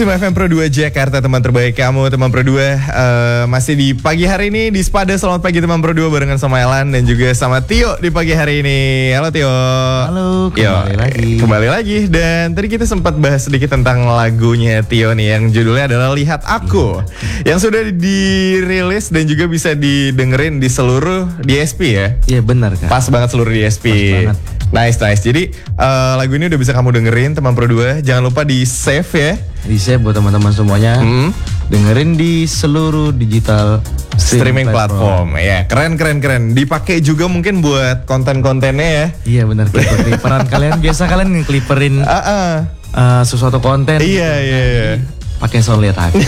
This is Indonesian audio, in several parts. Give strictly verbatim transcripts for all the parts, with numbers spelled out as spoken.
F M Pro dua Jakarta, teman terbaik kamu, teman Pro dua. uh, Masih di pagi hari ini di Spada. Selamat pagi teman Pro dua, barengan sama Elan dan juga sama Tio di pagi hari ini. Halo Tio. Halo, kembali Yo, lagi Kembali lagi. Dan tadi kita sempat bahas sedikit tentang lagunya Tio nih, yang judulnya adalah Lihat Aku, yang sudah dirilis dan juga bisa didengerin di seluruh D S P ya. Iya benar kan. Pas banget seluruh D S P. Pas banget. Nice nice. Jadi uh, lagu ini udah bisa kamu dengerin teman Pro dua. Jangan lupa di save ya. Di share buat teman-teman semuanya. Hmm. Dengerin di seluruh digital streaming platform. Ya, keren keren keren. Dipakai juga mungkin buat konten-kontennya ya. Iya benar, clipper-clipperan kalian biasa kalian ngekliperin Uh -uh. uh, sesuatu konten. Iya iya iya. Pakai sound Lihat Aku.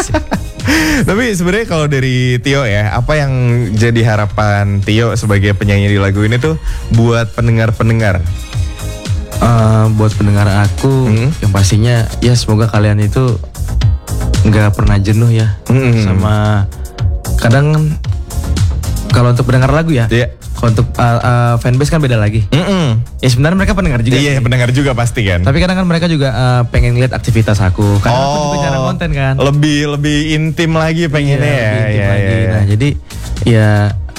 Tapi sebenarnya kalau dari Tio ya, apa yang jadi harapan Tio sebagai penyanyi di lagu ini tuh buat pendengar-pendengar? Uh, buat pendengar aku, Hmm. yang pastinya ya semoga kalian itu nggak pernah jenuh ya. Hmm. Sama kadang kalau untuk pendengar lagu ya. Iya. Kalau untuk uh, uh, fanbase kan beda lagi. Mm-mm. Ya sebenarnya mereka pendengar juga. Iya, sih. pendengar juga pasti kan. Tapi kadang kan mereka juga uh, pengen lihat aktivitas aku. Karena aku juga jarang konten kan. Lebih lebih intim lagi pengennya Iya, ya. lebih intim Iya, lagi. iya, iya. Nah jadi ya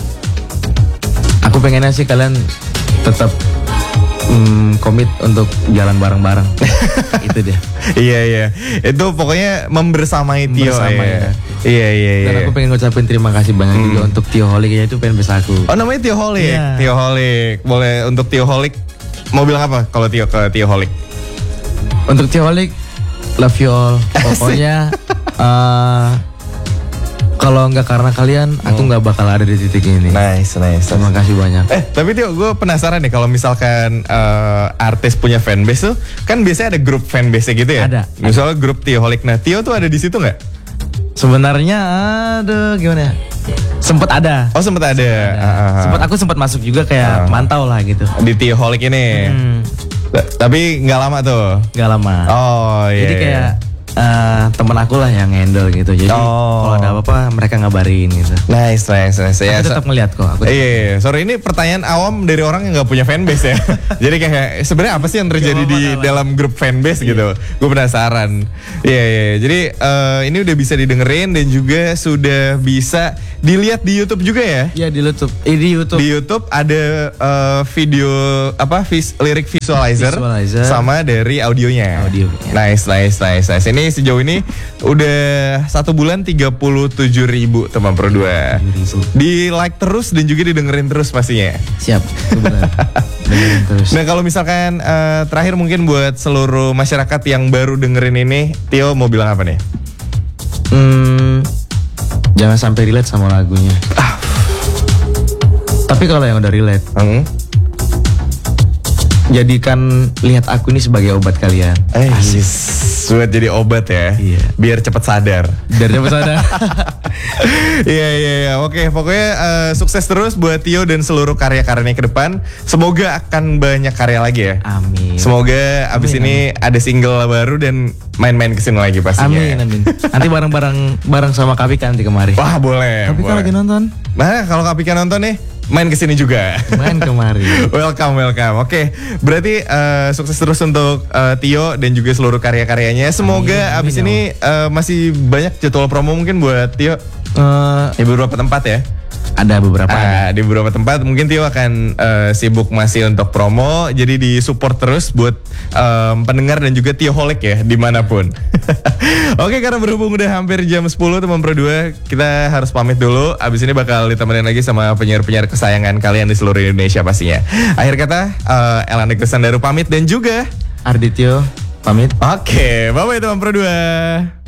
aku pengennya sih kalian tetap mm, komit untuk jalan bareng-bareng. Itu dia. Iya iya. Itu pokoknya membersamai Tio Bersama ya. ya. Iya iya iya. Dan aku pengen ngucapin terima kasih banyak juga untuk Tio Holik ya, itu fanbase aku. Oh namanya Tio Holik. Iya. Tio Holik. Boleh untuk Tio Holik mau bilang apa kalau Tio ke Tio Holik? Untuk Tio Holik, love you all. Pokoknya uh, kalau nggak karena kalian, aku nggak bakal ada di titik ini. Nice nice. Terima kasih banyak. Eh tapi Tio, gue penasaran nih kalau misalkan eh, artis punya fanbase tuh, kan biasanya ada grup fanbase gitu ya. Ada. Misalnya grup Tio Holik. Nah Tio tuh ada di situ nggak? Sebenarnya aduh gimana ya? Sempet ada. Oh sempet ada. Ah, ah, ah. Sempat aku sempat masuk juga kayak mantau lah gitu. Di Tio Holik ini. Hmm, T- Tapi nggak lama tuh. gak lama. Oh iya. Jadi iya. kayak eh, temen aku lah yang handle gitu. Jadi Oh. kalau ada apa-apa mereka ngabarin gitu. Nice nice nice. Ya, Aku tetap ngeliat kok. Aku Iya, iya, iya. Sorry ini pertanyaan awam dari orang yang nggak punya fanbase ya. Jadi kayak sebenarnya apa sih yang terjadi Gak di apa-apa. dalam grup fanbase gitu? Gue penasaran. Iya, iya. iya. Jadi eh, ini udah bisa didengerin dan juga sudah bisa dilihat di YouTube juga ya. Iya di YouTube. Eh, di YouTube. Di YouTube ada eh, video apa vis, lirik visualizer, Visualizer. sama dari audionya. Audio, ya. Nice, nice, nice, nice. Ini sejauh ini udah satu bulan tiga puluh tujuh ribu teman Pro dua. Di like terus dan juga didengerin terus pastinya. Siap. Itu benar. Dengerin terus. Nah kalau misalkan eh, terakhir mungkin buat seluruh masyarakat yang baru dengerin ini, Tio mau bilang apa nih? Hmm, jangan sampai relate sama lagunya. Ah. Tapi kalau yang udah relate, Hmm? jadikan Lihat Aku ini sebagai obat kalian. Eh, buat jadi obat ya. Iya. Biar cepet sadar. Dari apa sana? Iya iya iya. Oke, pokoknya eh, sukses terus buat Tio dan seluruh karya-karyanya ke depan. Semoga akan banyak karya lagi ya. Amin. Semoga abis Amin, ini ada single baru dan main-main kesini lagi pastinya. Amin, amin. Nanti bareng-bareng bareng sama Kapika nanti kemari. Wah boleh. Kapika boleh. lagi nonton? Nah kalau Kapika nonton nih, main kesini juga. Main kemari. Welcome, welcome. Oke, berarti eh, sukses terus untuk eh, Tio dan juga seluruh karya-karyanya. Semoga Amin, abis amin, ini eh, masih banyak jadwal promo mungkin buat Tio Eh, di beberapa tempat ya. ada beberapa. Ah, di beberapa tempat mungkin Tio akan eh, sibuk masih untuk promo, jadi di support terus buat em, pendengar dan juga Tio Holik ya dimanapun. Oke, karena berhubung udah hampir jam sepuluh teman Pro dua, kita harus pamit dulu. Abis ini bakal ditemenin lagi sama penyiar-penyiar kesayangan kalian di seluruh Indonesia pastinya. Akhir kata, eh, Elan Kristandaru pamit dan juga Ardityo pamit. oke, bye bye teman Pro dua.